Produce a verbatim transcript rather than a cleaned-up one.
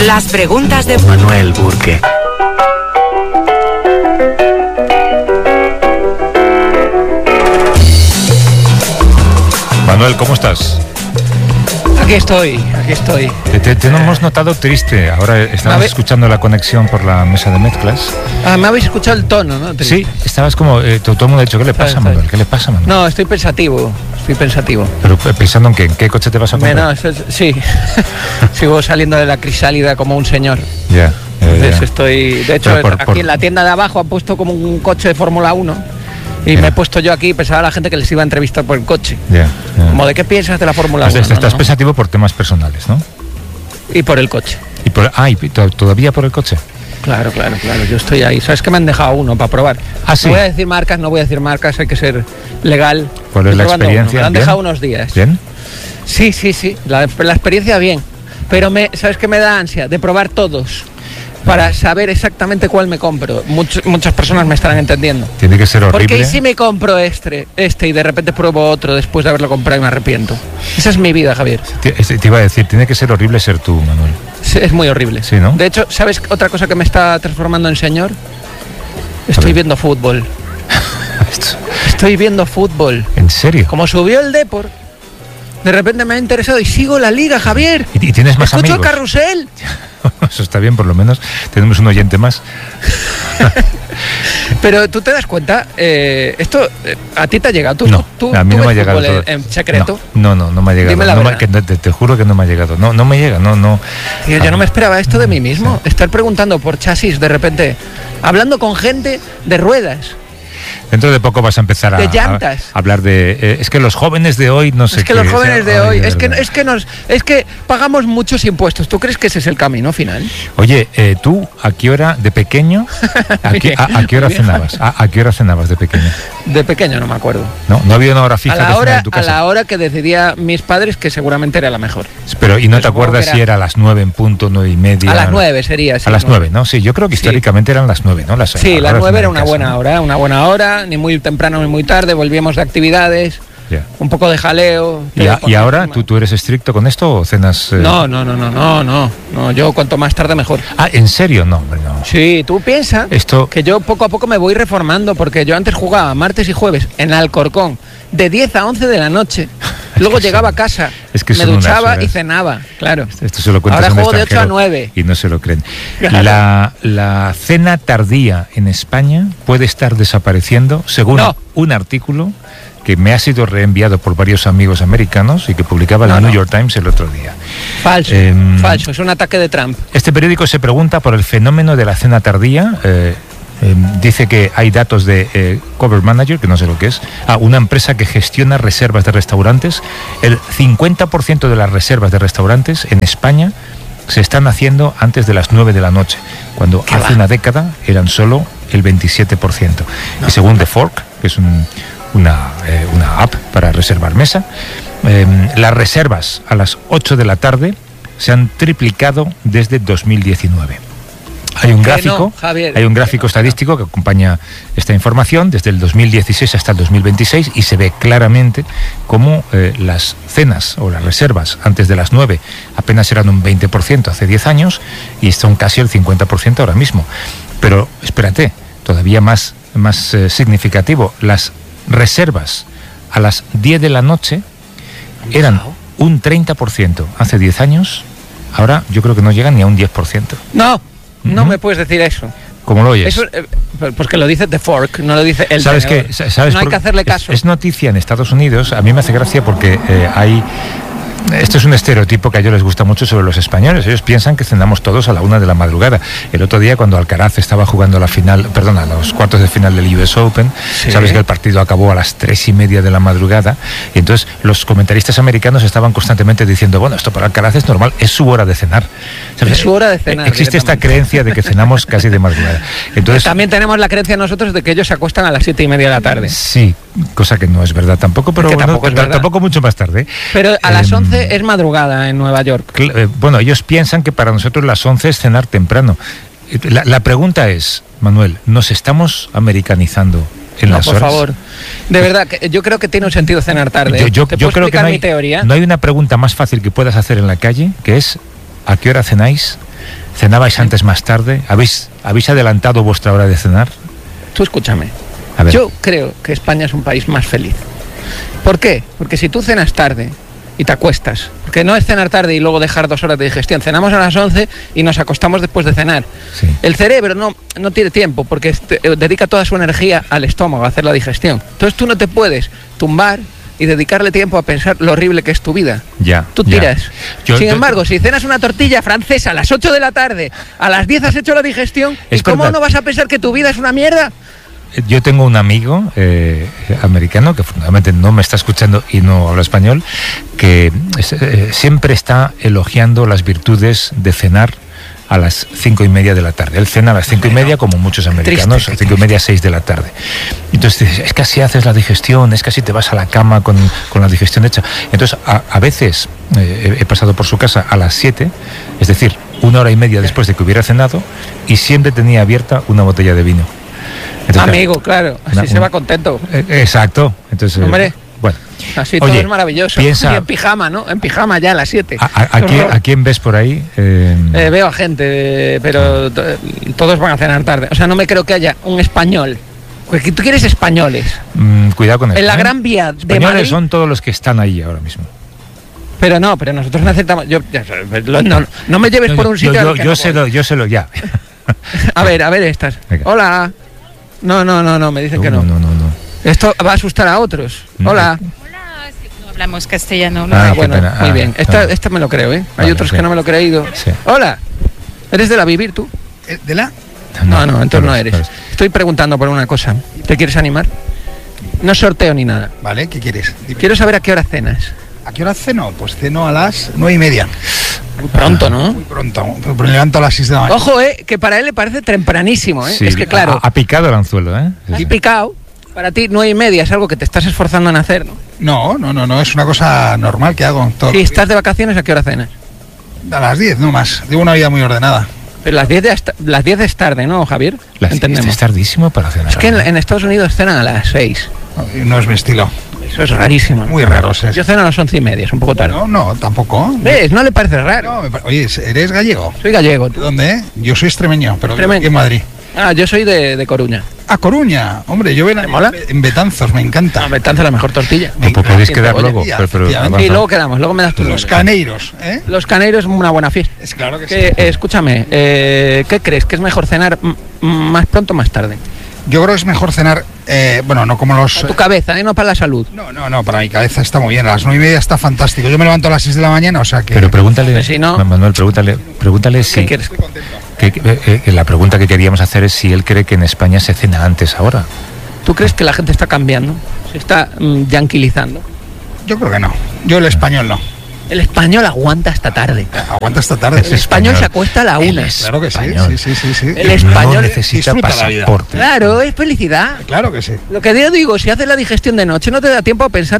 Las preguntas de Manuel Burke. Manuel, ¿cómo estás? Aquí estoy, aquí estoy. Te, te, te hemos notado triste. Ahora estabas escuchando la conexión por la mesa de mezclas. Ah, me habéis escuchado el tono, ¿no? Triste. Sí, estabas como... Eh, todo, todo el mundo ha dicho, ¿qué le pasa, Manuel? ¿Qué le pasa, Manuel? No, estoy pensativo, estoy pensativo. Pero pensando en qué, ¿en qué coche te vas a comprar? No, eso es, sí, sigo saliendo de la crisálida como un señor. Ya. Yeah, yeah, yeah. Estoy, de hecho, por, aquí por... en la tienda de abajo han puesto como un coche de Fórmula uno. Y yeah. me he puesto yo aquí y pensaba a la gente que les iba a entrevistar por el coche. Yeah, yeah. Como, ¿de qué piensas de la Fórmula uno? Estás no, no. pensativo por temas personales, ¿no? Y por el coche. ¿Y por, ah, ¿y todavía por el coche? Claro, claro, claro. Yo estoy ahí. ¿Sabes que me han dejado uno para probar? Ah, sí. No voy a decir marcas, no voy a decir marcas, hay que ser legal. ¿Cuál es la experiencia? Me lo han dejado unos días. ¿Bien? Sí, sí, sí. La, la experiencia bien. Pero me, ¿sabes qué me da ansia? De probar todos. Para saber exactamente cuál me compro. Much, muchas personas me estarán entendiendo. Tiene que ser horrible. Porque si me compro este, este y de repente pruebo otro después de haberlo comprado y me arrepiento. Esa es mi vida, Javier. Te, te iba a decir, tiene que ser horrible ser tú, Manuel. Sí, es muy horrible. Sí, ¿no? De hecho, ¿sabes otra cosa que me está transformando en señor? Estoy viendo fútbol. Estoy viendo fútbol. ¿En serio? Como subió el Depor, de repente me ha interesado y sigo la liga, Javier. ¿Y, y tienes más Escucho amigos? Carrusel. Eso está bien, por lo menos tenemos un oyente más. Pero tú te das cuenta, eh, esto eh, a ti te ha llegado. ¿Tú, no, tú, a mí tú no me ha llegado todo. En secreto? No, no, no, no me ha llegado. Dime la no verdad. Me, que, te, te juro que no me ha llegado. No, no me llega, no, no. Tío, yo no me esperaba esto de mí mismo. Sí. Estar preguntando por chasis de repente, hablando con gente de ruedas. Dentro de poco vas a empezar a, de llantas. a hablar de... Eh, es que los jóvenes de hoy no sé Es que qué, los jóvenes de hoy, de es, que, es, que nos, es que pagamos muchos impuestos. ¿Tú crees que ese es el camino final? Oye, eh, tú, ¿a qué hora de pequeño? ¿A qué, a, a qué hora cenabas? ¿A, ¿A qué hora cenabas de pequeño? De pequeño no me acuerdo. No, no había una hora fija a la de hora, cenar en tu casa. A la hora que decidía mis padres, que seguramente era la mejor. Pero, ¿y no Pero te acuerdas era... si era a las nueve en punto, nueve y media? A las nueve sería, sí. A las nueve, ¿no? Sí, yo creo que históricamente sí. eran las nueve, ¿no? Las, sí, las nueve era una casa, buena ¿no? hora, una buena hora, ni muy temprano ni muy tarde, volvíamos de actividades, yeah. un poco de jaleo. ¿Y, a, ¿y ahora tú, tú eres estricto con esto o cenas...? Eh... No, no, no, no, no, no, no, yo cuanto más tarde mejor. Ah, ¿en serio? No, hombre, no. Sí, tú piensas esto... que yo poco a poco me voy reformando, porque yo antes jugaba martes y jueves en Alcorcón, de diez a once de la noche. Luego es llegaba a casa, es que me duchaba y cenaba, claro. Esto se lo cuentas Ahora a un juego de ocho a nueve. Y no se lo creen. Claro. La, la cena tardía en España puede estar desapareciendo, según no. un artículo que me ha sido reenviado por varios amigos americanos y que publicaba no, el New no. York Times el otro día. Falso, eh, falso, es un ataque de Trump. Este periódico se pregunta por el fenómeno de la cena tardía. Eh, Eh, dice que hay datos de eh, Cover Manager, que no sé lo que es, ah, una empresa que gestiona reservas de restaurantes. El cincuenta por ciento de las reservas de restaurantes en España se están haciendo antes de las nueve de la noche, cuando hace va? una década eran solo el veintisiete por ciento. No, y según no. The Fork, que es un, una, eh, una app para reservar mesa, eh, las reservas a las ocho de la tarde se han triplicado desde dos mil diecinueve. Hay un gráfico, no, Javier, hay un gráfico no, estadístico que acompaña esta información desde el dos mil dieciséis hasta el dos mil veintiséis y se ve claramente cómo eh, las cenas o las reservas antes de las nueve apenas eran un veinte por ciento hace diez años y son casi el cincuenta por ciento ahora mismo. Pero espérate, todavía más, más eh, significativo, las reservas a las diez de la noche eran un treinta por ciento hace diez años, ahora yo creo que no llegan ni a un diez por ciento. No. No uh-huh. me puedes decir eso. ¿Cómo lo oyes? Eso, eh, porque lo dice The Fork, no lo dice el ¿Sabes qué? ¿Sabes no hay por... que hacerle caso. Es, es noticia en Estados Unidos. A mí me hace gracia porque eh, hay... Esto es un estereotipo que a ellos les gusta mucho sobre los españoles. Ellos piensan que cenamos todos a la una de la madrugada. El otro día, cuando Alcaraz estaba jugando la final, perdón, a los cuartos de final del U S Open, ¿sí? Sabes que el partido acabó a las tres y media de la madrugada, y entonces los comentaristas americanos estaban constantemente diciendo, bueno, esto para Alcaraz es normal, es su hora de cenar. ¿Sabes? Es su hora de cenar. Existe esta creencia de que cenamos casi de madrugada. Entonces, también tenemos la creencia nosotros de que ellos se acuestan a las siete y media de la tarde. Sí, cosa que no es verdad tampoco, pero bueno, tampoco, es verdad. tampoco mucho más tarde. Pero a eh, las once es madrugada en Nueva York. Eh, bueno, ellos piensan que para nosotros las once es cenar temprano. La, la pregunta es, Manuel, ¿nos estamos americanizando en no, las por horas? Por favor, de verdad, yo creo que tiene un sentido cenar tarde. Yo, yo, ¿Te yo puedo creo que no mi hay, teoría? no hay una pregunta más fácil que puedas hacer en la calle, que es ¿a qué hora cenáis? ¿Cenabais antes, más tarde? ¿Habéis, habéis adelantado vuestra hora de cenar? Tú escúchame. A ver. Yo creo que España es un país más feliz. ¿Por qué? Porque si tú cenas tarde y te acuestas, porque no es cenar tarde y luego dejar dos horas de digestión, cenamos a las once y nos acostamos después de cenar. Sí. El cerebro no, no tiene tiempo porque este, dedica toda su energía al estómago, a hacer la digestión. Entonces tú no te puedes tumbar y dedicarle tiempo a pensar lo horrible que es tu vida. Ya. Tú ya. tiras. Yo- Sin yo- embargo, si cenas una tortilla francesa a las ocho de la tarde, a las diez has hecho la digestión, Es ¿y cómo verdad. no vas a pensar que tu vida es una mierda? Yo tengo un amigo eh, americano que fundamentalmente no me está escuchando y no habla español, que es, eh, siempre está elogiando las virtudes de cenar a las cinco y media de la tarde. Él cena a las cinco y media, como muchos americanos, a cinco y media, seis de la tarde. Entonces dices, es que así haces la digestión, es que así te vas a la cama con, con la digestión hecha. Entonces, a, a veces eh, he pasado por su casa a las siete, es decir, una hora y media después de que hubiera cenado, y siempre tenía abierta una botella de vino. Entonces, Amigo, claro, así una- se una- va contento. eh, Exacto. Entonces, eh, Hombre. bueno. Así Oye, todo es maravilloso. piensa- Y en pijama, ¿no? En pijama ya a las siete. ¿A, a- a quién, ¿A quién ves por ahí? Eh, Eh, veo a gente, eh, pero to- todos van a cenar tarde. O sea, no me creo que haya un español. Porque tú quieres españoles. mm, cuidado con eso. En la ¿eh? Gran Vía de Españoles Madrid. son todos los que están ahí ahora mismo. Pero no, pero nosotros necesitamos. Yo, ya sabes, lo- no, no me lleves No, por yo- un sitio. Yo, al yo, que yo no sé voy. lo, yo sé lo, ya. A ver, a ver estas. Venga. Hola. No, no, no, no, me dicen que no. no, no, no. Esto va a asustar a otros. No. Hola. Hola, es que no hablamos castellano. Ah, Ah, qué bueno, pena. muy Ah, bien. Esta, no. esta me lo creo, ¿eh? Hay Vale, otros sí. que no me lo he creído. Sí. Hola. ¿Eres de la Vivir tú? ¿De la? No, no, entonces no es, eres. es. Estoy preguntando por una cosa. ¿Te quieres animar? No sorteo ni nada. Vale, ¿qué quieres? Dime. Quiero saber a qué hora cenas. ¿A qué hora ceno? Pues ceno a las nueve y media. Muy pronto, ¿no? Muy pronto. Me levanto a las seis de la mañana. Ojo, eh, que para él le parece tempranísimo, eh. Sí, es que claro, Ha, ha picado el anzuelo, ¿eh? Sí, has sí. picado. Para ti nueve y media es algo que te estás esforzando en hacer, ¿no? No, no, no, no, es una cosa normal que hago. Todo. Si estás de vacaciones, ¿a qué hora cenas? A las diez, no más. Llevo una vida muy ordenada. Pero las diez de hasta- las diez es tarde, ¿no, Javier? La Entendemos. siesta es tardísimo para cenar. Es que en, ¿eh? en Estados Unidos cenan a las seis. No, no es mi estilo. Eso es rarísimo. Muy raro, sí. Yo ceno a las once y media, es un poco tarde. No, no, tampoco. ¿Ves? ¿No le parece raro? No, me pa- Oye, ¿eres gallego? Soy gallego. ¿De tú. dónde? eh? Yo soy extremeño, pero vivo Extremeño. aquí en Madrid. Ah, yo soy de, de Coruña. A Coruña. Hombre, yo ven ¿Te mola? en Betanzos, me encanta. No, me tanza la mejor tortilla. No, pues podéis Sí, quedar oye, luego. tía, pero, pero efectivamente. avanza. Y luego quedamos, luego me das tu Los nombre. caneiros, ¿eh? Los caneiros es una buena fiesta. Es claro que sí. Que, eh, escúchame, eh, ¿qué crees? ¿Que es mejor cenar m- m- más pronto o más tarde? Yo creo que es mejor cenar, eh, bueno, no como los... Para tu cabeza, ¿eh? No para la salud. No, no, no, para mi cabeza está muy bien. A las nueve y media está fantástico. Yo me levanto a las seis de la mañana, o sea que... Pero pregúntale, Pues si no- Manuel, pregúntale, pregúntale si. ¿Qué quieres? Estoy contento. que- que- eh, eh, la pregunta que queríamos hacer es si él cree que en España se cena antes ahora. ¿Tú crees que la gente está cambiando? ¿Se está mm, yanquilizando? Yo creo que no. Yo el español no. El español aguanta hasta tarde. Aguanta esta tarde. El español se acuesta a la una. El Claro que sí, español. sí, sí, sí, sí. El español no necesita disfruta la vida. pasaporte. Claro, es felicidad. Claro que sí. Lo que yo digo, si haces la digestión de noche no te da tiempo a pensar